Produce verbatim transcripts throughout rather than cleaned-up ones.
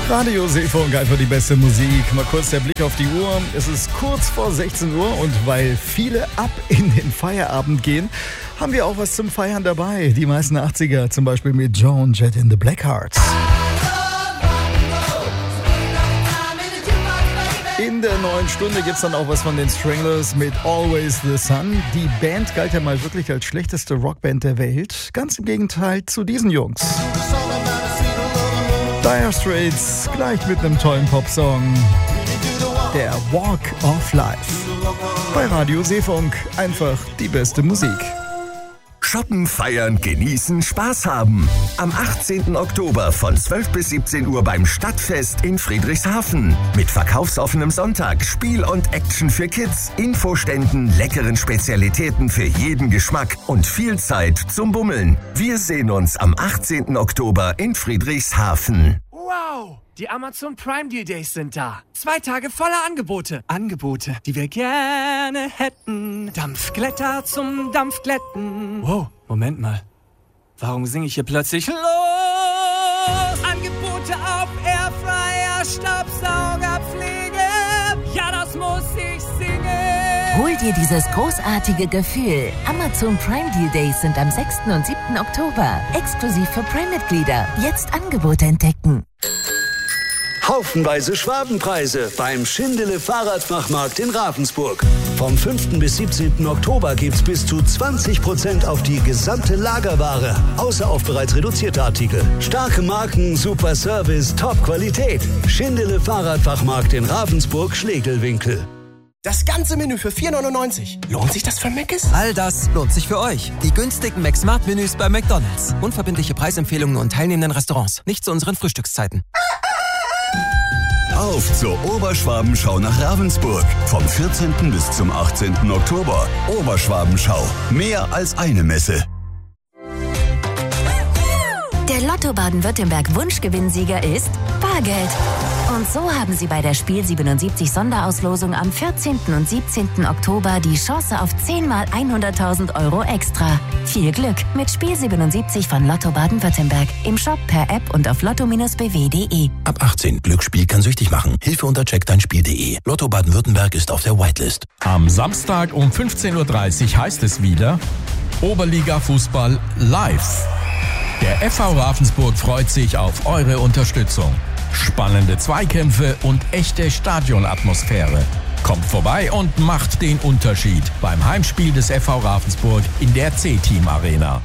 Radio Seefunk, einfach die beste Musik. Mal kurz der Blick auf die Uhr. Es ist kurz vor sechzehn Uhr und weil viele ab in den Feierabend gehen, haben wir auch was zum Feiern dabei. Die meisten achtziger, zum Beispiel mit Joan Jett in the Blackhearts. In der neuen Stunde gibt es dann auch was von den Stranglers mit Always the Sun. Die Band galt ja mal wirklich als schlechteste Rockband der Welt. Ganz im Gegenteil zu diesen Jungs. Dire Straits, gleich mit einem tollen Popsong. Der Walk of Life. Bei Radio Seefunk, einfach die beste Musik. Shoppen, feiern, genießen, Spaß haben. Am achtzehnten Oktober von zwölf bis siebzehn Uhr beim Stadtfest in Friedrichshafen. Mit verkaufsoffenem Sonntag, Spiel und Action für Kids, Infoständen, leckeren Spezialitäten für jeden Geschmack und viel Zeit zum Bummeln. Wir sehen uns am achtzehnten Oktober in Friedrichshafen. Wow! Die Amazon Prime Deal Days sind da. Zwei Tage voller Angebote. Angebote, die wir gerne hätten. Dampfglätter zum Dampfglätten. Wow, Moment mal. Warum singe ich hier plötzlich los? Angebote auf Airfryer, Staubsaugerpflege. Ja, das muss ich singen. Hol dir dieses großartige Gefühl. Amazon Prime Deal Days sind am sechsten und siebten Oktober. Exklusiv für Prime-Mitglieder. Jetzt Angebote entdecken. Haufenweise Schwabenpreise beim Schindele Fahrradfachmarkt in Ravensburg. Vom fünften bis siebzehnten Oktober gibt's bis zu zwanzig Prozent auf die gesamte Lagerware, außer auf bereits reduzierte Artikel. Starke Marken, super Service, Top-Qualität. Schindele Fahrradfachmarkt in Ravensburg-Schlegelwinkel. Das ganze Menü für vier neunundneunzig. Lohnt sich das für Mc's? All das lohnt sich für euch. Die günstigen McSmart-Menüs bei McDonald's. Unverbindliche Preisempfehlungen und teilnehmenden Restaurants. Nicht zu unseren Frühstückszeiten. Auf zur Oberschwabenschau nach Ravensburg. Vom vierzehnten bis zum achtzehnten Oktober. Oberschwabenschau. Mehr als eine Messe. Der Lotto Baden-Württemberg Wunschgewinnsieger ist Bargeld. Und so haben Sie bei der Spiel siebenundsiebzig Sonderauslosung am vierzehnten und siebzehnten Oktober die Chance auf zehn mal hunderttausend Euro extra. Viel Glück mit Spiel siebenundsiebzig von Lotto Baden-Württemberg. Im Shop, per App und auf lotto b w punkt de. Ab achtzehn. Glücksspiel kann süchtig machen. Hilfe unter check dein spiel punkt de. Lotto Baden-Württemberg ist auf der Whitelist. Am Samstag um fünfzehn Uhr dreißig heißt es wieder Oberliga-Fußball live. Der F V Ravensburg freut sich auf eure Unterstützung. Spannende Zweikämpfe und echte Stadionatmosphäre. Kommt vorbei und macht den Unterschied beim Heimspiel des F V Ravensburg in der C-Team Arena.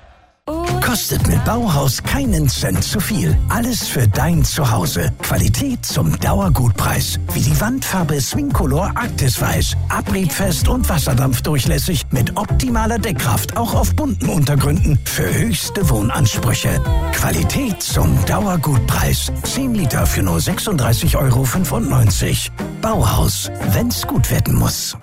Kostet mit Bauhaus keinen Cent zu viel. Alles für dein Zuhause. Qualität zum Dauergutpreis. Wie die Wandfarbe Swingcolor Arktis Weiß. Abriebfest und wasserdampfdurchlässig mit optimaler Deckkraft. Auch auf bunten Untergründen. Für höchste Wohnansprüche. Qualität zum Dauergutpreis. zehn Liter für nur sechsunddreißig Euro fünfundneunzig. Bauhaus. Wenn's gut werden muss.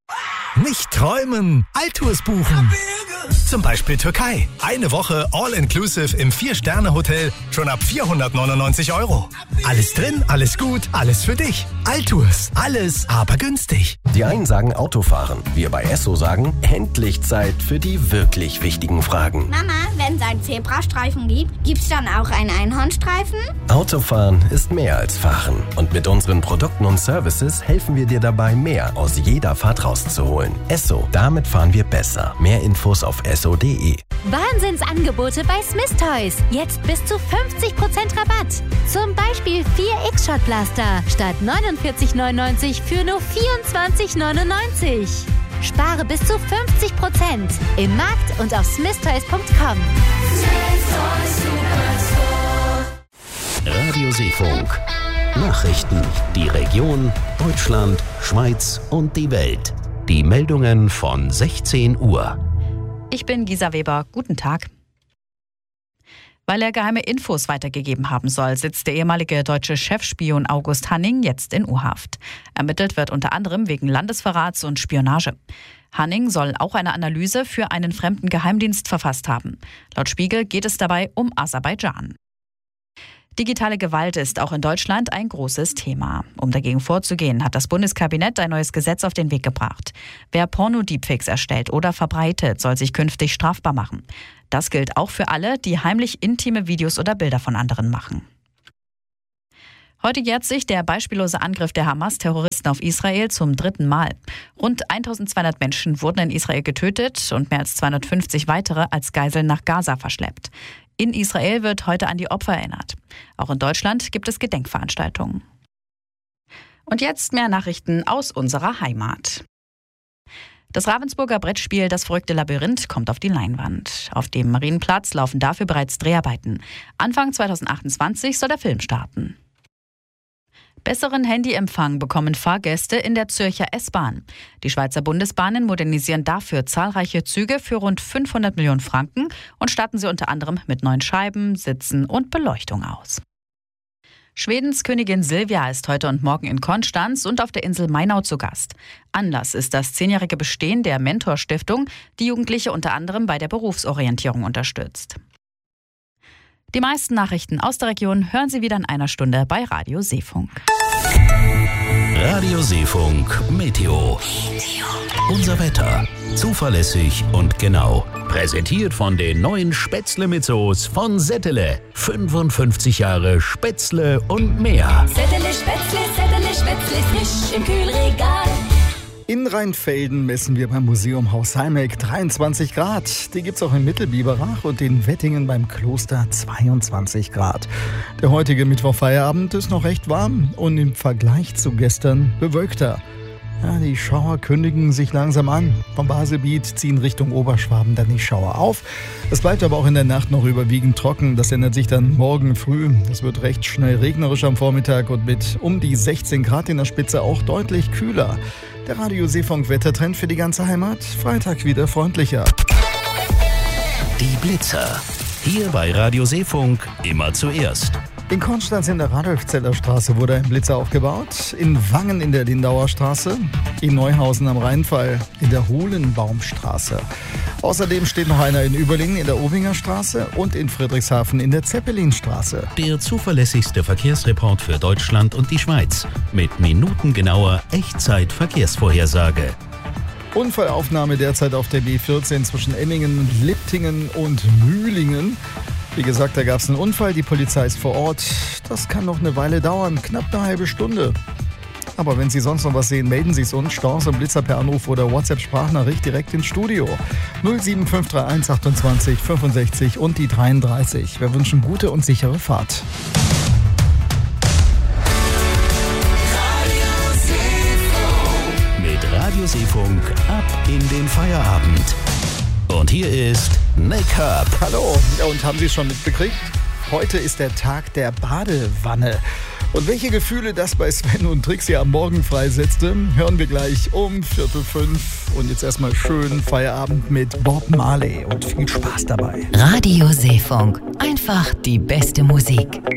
Nicht träumen, Altours buchen. Zum Beispiel Türkei. Eine Woche All-Inclusive im vier-Sterne-Hotel schon ab vierhundertneunundneunzig Euro. Alles drin, alles gut, alles für dich. Altours, alles aber günstig. Die einen sagen Autofahren, wir bei Esso sagen, endlich Zeit für die wirklich wichtigen Fragen. Mama, wenn es einen Zebrastreifen gibt, gibt's dann auch einen Einhornstreifen? Autofahren ist mehr als Fahren. Und mit unseren Produkten und Services helfen wir dir dabei, mehr aus jeder Fahrt rauszuholen. Esso, damit fahren wir besser. Mehr Infos auf esso punkt de. Wahnsinnsangebote bei Smith Toys. Jetzt bis zu fünfzig Prozent Rabatt. Zum Beispiel vier X-Shot Blaster statt neunundvierzig neunundneunzig für nur vierundzwanzig neunundneunzig. Spare bis zu fünfzig Prozent im Markt und auf smith toys punkt com. Radio Seefunk. Nachrichten. Die Region, Deutschland, Schweiz und die Welt. Die Meldungen von sechzehn Uhr. Ich bin Gisa Weber. Guten Tag. Weil er geheime Infos weitergegeben haben soll, sitzt der ehemalige deutsche Chefspion August Hanning jetzt in U-Haft. Ermittelt wird unter anderem wegen Landesverrats und Spionage. Hanning soll auch eine Analyse für einen fremden Geheimdienst verfasst haben. Laut Spiegel geht es dabei um Aserbaidschan. Digitale Gewalt ist auch in Deutschland ein großes Thema. Um dagegen vorzugehen, hat das Bundeskabinett ein neues Gesetz auf den Weg gebracht. Wer Porno-Deepfakes erstellt oder verbreitet, soll sich künftig strafbar machen. Das gilt auch für alle, die heimlich intime Videos oder Bilder von anderen machen. Heute jährt sich der beispiellose Angriff der Hamas-Terroristen auf Israel zum dritten Mal. Rund eintausendzweihundert Menschen wurden in Israel getötet und mehr als zweihundertfünfzig weitere als Geiseln nach Gaza verschleppt. In Israel wird heute an die Opfer erinnert. Auch in Deutschland gibt es Gedenkveranstaltungen. Und jetzt mehr Nachrichten aus unserer Heimat. Das Ravensburger Brettspiel Das verrückte Labyrinth kommt auf die Leinwand. Auf dem Marienplatz laufen dafür bereits Dreharbeiten. Anfang zweitausendachtundzwanzig soll der Film starten. Besseren Handyempfang bekommen Fahrgäste in der Zürcher S-Bahn. Die Schweizer Bundesbahnen modernisieren dafür zahlreiche Züge für rund fünfhundert Millionen Franken und statten sie unter anderem mit neuen Scheiben, Sitzen und Beleuchtung aus. Schwedens Königin Silvia ist heute und morgen in Konstanz und auf der Insel Mainau zu Gast. Anlass ist das zehnjährige Bestehen der Mentor-Stiftung, die Jugendliche unter anderem bei der Berufsorientierung unterstützt. Die meisten Nachrichten aus der Region hören Sie wieder in einer Stunde bei Radio Seefunk. Radio Seefunk Meteo. Unser Wetter. Zuverlässig und genau. Präsentiert von den neuen Spätzle mit Soße von Settele. fünfundfünfzig Jahre Spätzle und mehr. Settele Spätzle, Settele Spätzle, frisch im Kühlregal. In Rheinfelden messen wir beim Museum Haus Heimeck dreiundzwanzig Grad. Die gibt's auch in Mittelbiberach und in Wettingen beim Kloster zweiundzwanzig Grad. Der heutige Mittwochfeierabend ist noch recht warm und im Vergleich zu gestern bewölkter. Ja, die Schauer kündigen sich langsam an. Vom Baselbiet ziehen Richtung Oberschwaben dann die Schauer auf. Es bleibt aber auch in der Nacht noch überwiegend trocken. Das ändert sich dann morgen früh. Es wird recht schnell regnerisch am Vormittag und mit um die sechzehn Grad in der Spitze auch deutlich kühler. Der Radio Seefunk Wettertrend für die ganze Heimat. Freitag wieder freundlicher. Die Blitzer. Hier bei Radio Seefunk immer zuerst. In Konstanz in der Radolfzeller Straße wurde ein Blitzer aufgebaut, in Wangen in der Lindauer Straße, in Neuhausen am Rheinfall in der Hohlenbaumstraße. Außerdem steht noch einer in Überlingen in der Obinger Straße und in Friedrichshafen in der Zeppelinstraße. Der zuverlässigste Verkehrsreport für Deutschland und die Schweiz mit minutengenauer Echtzeit-Verkehrsvorhersage. Unfallaufnahme derzeit auf der B vierzehn zwischen Emmingen, Liptingen und Mühlingen. Wie gesagt, da gab es einen Unfall, die Polizei ist vor Ort. Das kann noch eine Weile dauern, knapp eine halbe Stunde. Aber wenn Sie sonst noch was sehen, melden Sie es uns. Staus und Blitzer per Anruf oder WhatsApp-Sprachnachricht direkt ins Studio. null sieben fünf drei eins achtundzwanzig fünfundsechzig und die dreiunddreißig. Wir wünschen gute und sichere Fahrt. Mit Radio Seefunk ab in den Feierabend. Und hier ist Nick Hub. Hallo, ja, und haben Sie es schon mitbekriegt? Heute ist der Tag der Badewanne. Und welche Gefühle das bei Sven und Trixie am Morgen freisetzte, hören wir gleich um Viertel fünf. Und jetzt erstmal schön Feierabend mit Bob Marley und viel Spaß dabei. Radio Seefunk. Einfach die beste Musik.